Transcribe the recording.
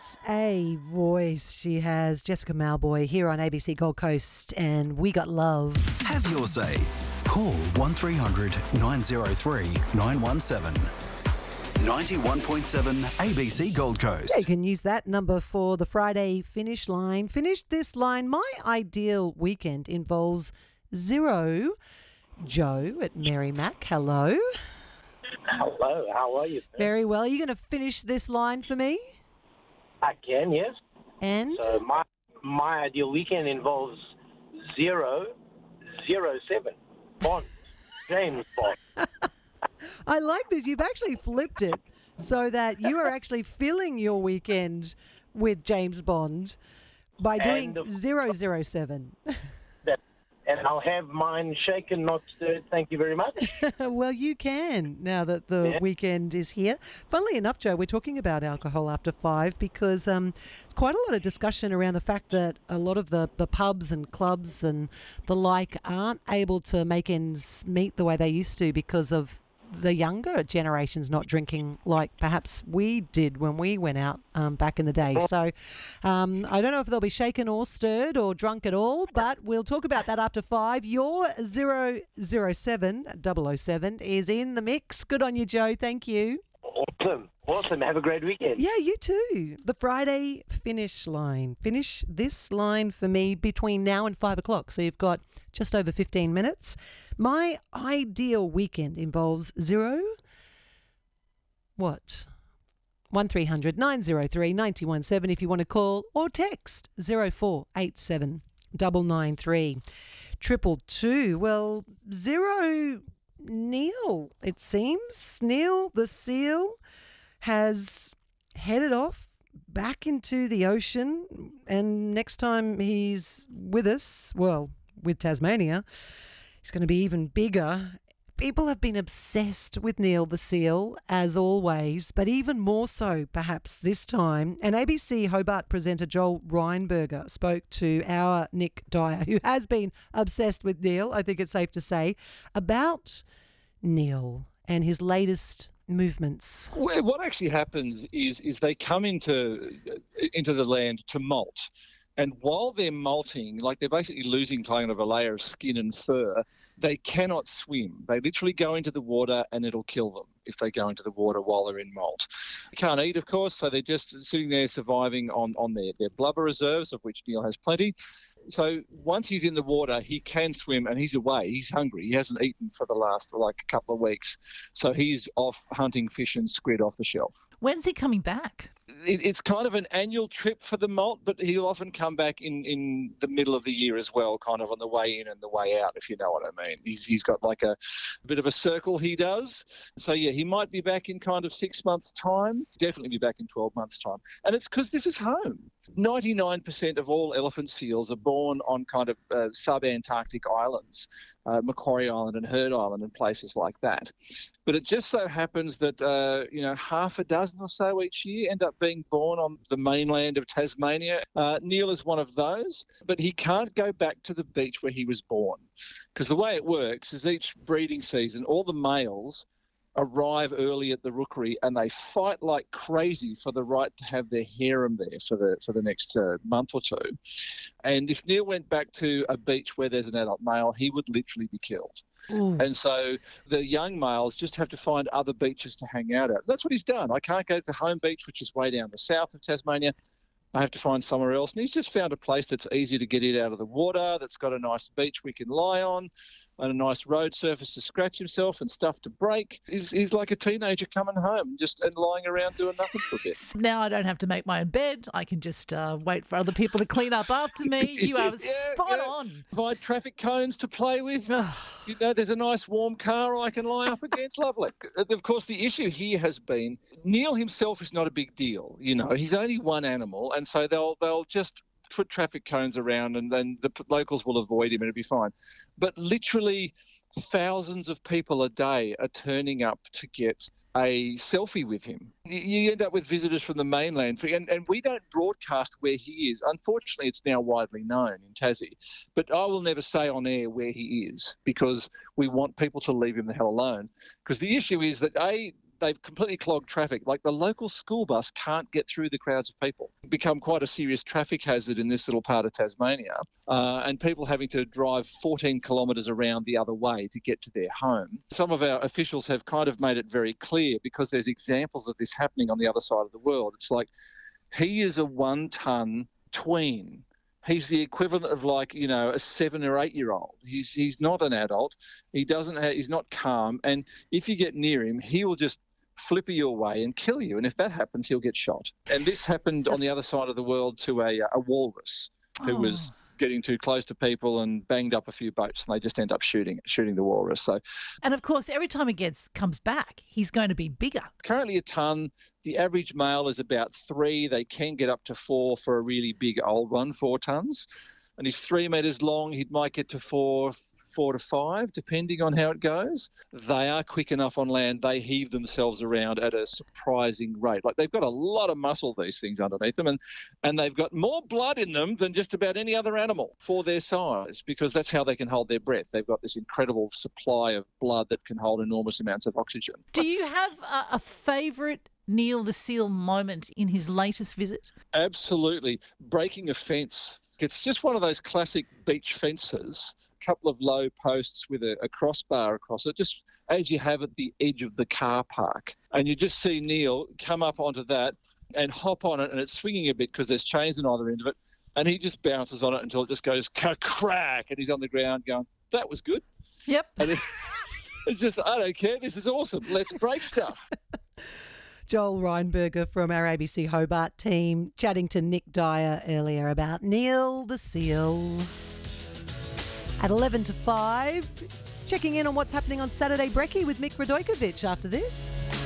What a voice she has, Jessica Mauboy, here on ABC Gold Coast, and We Got Love. Have your say. Call 1300 903 917. 91.7 ABC Gold Coast. Yeah, you can use that number for the Friday finish line. Finish this line. My ideal weekend involves 0. Joe at Merrimack. Hello. Hello, how are you, sir? Very well. Are you going to finish this line for me? I can, yes. And? So my ideal weekend involves 007. Bond. James Bond. I like this. You've actually flipped it so that you are actually filling your weekend with James Bond by doing 007. And I'll have mine shaken, not stirred. Thank you very much. Well, you can now that the weekend is here. Funnily enough, Joe, we're talking about alcohol after 5 because there's quite a lot of discussion around the fact that a lot of the pubs and clubs and the like aren't able to make ends meet the way they used to because of the younger generations not drinking like perhaps we did when we went out back in the day. So I don't know if they'll be shaken or stirred or drunk at all, but we'll talk about that after 5. Your 007 is in the mix. Good on you, Joe. Thank you. Awesome. Have a great weekend. Yeah, you too. The Friday finish line. Finish this line for me between now and 5 o'clock. So you've got just over 15 minutes. My ideal weekend involves 1300 903 917 if you want to call or text 0487 993 222. Well, 0 Neil, it seems. Neil the seal has headed off back into the ocean, and next time he's with us, well, with Tasmania, he's going to be even bigger. People have been obsessed with Neil the seal, as always, but even more so perhaps this time. And ABC Hobart presenter Joel Reinberger spoke to our Nick Dyer, who has been obsessed with Neil, I think it's safe to say, about Neil and his latest movements. Well, what actually happens is they come into the land to molt. And while they're molting, like they're basically losing kind of a layer of skin and fur, they cannot swim. They literally go into the water and it'll kill them if they go into the water while they're in molt. They can't eat, of course, so they're just sitting there surviving on their blubber reserves, of which Neil has plenty. So once he's in the water, he can swim and he's away. He's hungry. He hasn't eaten for the last a couple of weeks. So he's off hunting fish and squid off the shelf. When's he coming back? It's kind of an annual trip for the molt, but he'll often come back in the middle of the year as well, kind of on the way in and the way out, if you know what I mean. He's got like a bit of a circle he does. So, yeah, he might be back in kind of 6 months' time, definitely be back in 12 months' time. And it's because this is home. 99% of all elephant seals are born on kind of sub-Antarctic islands, Macquarie Island and Heard Island and places like that. But it just so happens that, half a dozen or so each year end up being born on the mainland of Tasmania. Neil is one of those, but he can't go back to the beach where he was born. Because the way it works is each breeding season, all the males arrive early at the rookery and they fight like crazy for the right to have their harem there for the next month or two. And if Neil went back to a beach where there's an adult male, he would literally be killed. And so the young males just have to find other beaches to hang out at. That's what he's done. I can't go to the home beach, which is way down the south of Tasmania. I have to find somewhere else. And he's just found a place that's easy to get it out of the water, that's got a nice beach we can lie on, and a nice road surface to scratch himself and stuff to break. He's like a teenager coming home and lying around doing nothing for a bit. Now I don't have to make my own bed. I can just wait for other people to clean up after me. You are spot on. Provide traffic cones to play with. There's a nice warm car I can lie up against. Lovely. Of course, the issue here has been Neil himself is not a big deal. He's only one animal, and so they'll just put traffic cones around and then the locals will avoid him and it'll be fine. But literally thousands of people a day are turning up to get a selfie with him. You end up with visitors from the mainland, and we don't broadcast where he is. Unfortunately, it's now widely known in Tassie. But I will never say on air where he is because we want people to leave him the hell alone. Because the issue is that, they've completely clogged traffic. Like the local school bus can't get through the crowds of people. It's become quite a serious traffic hazard in this little part of Tasmania, and people having to drive 14 kilometres around the other way to get to their home. Some of our officials have kind of made it very clear, because there's examples of this happening on the other side of the world. It's like, he is a 1-ton tween. He's the equivalent of like, a 7 or 8 year old. He's not an adult. He's not calm. And if you get near him, he will just flipper your way and kill you. And if that happens, he'll get shot. And this happened on the other side of the world to a walrus who was getting too close to people and banged up a few boats, and they just end up shooting the walrus. So, and of course, every time he comes back, he's going to be bigger. Currently a ton. The average male is about 3. They can get up to 4 for a really big old one, 4 tons. And he's 3 metres long. He might get to 4 to 5, depending on how it goes. They are quick enough on land. They heave themselves around at a surprising rate. Like, they've got a lot of muscle, these things, underneath them, and they've got more blood in them than just about any other animal for their size, because that's how they can hold their breath. They've got this incredible supply of blood that can hold enormous amounts of oxygen. Do you have a favourite Neil the Seal moment in his latest visit? Absolutely. Breaking a fence. It's just one of those classic beach fences, a couple of low posts with a crossbar across it, just as you have at the edge of the car park. And you just see Neil come up onto that and hop on it, and it's swinging a bit because there's chains on either end of it. And he just bounces on it until it just goes crack, and he's on the ground going, that was good. Yep. And it's just, I don't care, this is awesome. Let's break stuff. Joel Reinberger from our ABC Hobart team chatting to Nick Dyer earlier about Neil the Seal. At 11 to 5, checking in on what's happening on Saturday Brekkie with Mick Radojkovic after this.